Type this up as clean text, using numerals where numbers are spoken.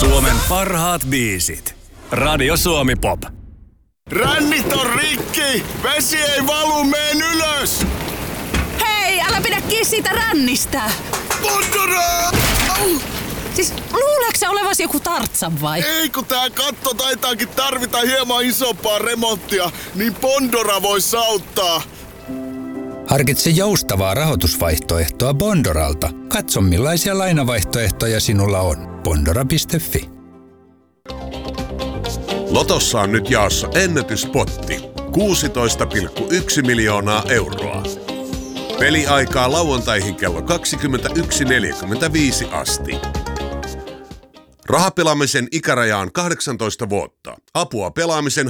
Suomen parhaat biisit. Radio Suomi Pop. Rännit on rikki! Vesi ei valu, meen ylös! Hei, älä pidä kiinni siitä rännistä! Bondora! Siis luuleeko sä olevasi joku Tartsan vai? Ei, kun tää katto taitaakin tarvita hieman isompaa remonttia, niin Bondora vois auttaa. Harkitse joustavaa rahoitusvaihtoehtoa Bondoralta. Katso millaisia lainavaihtoehtoja sinulla on. Bondora.fi. Lotossa on nyt jaossa ennätyspotti. 16,1 miljoonaa euroa. Peliaikaa lauantaihin kello 21.45 asti. Rahapelaamisen ikäraja on 18 vuotta. Apua pelaamisen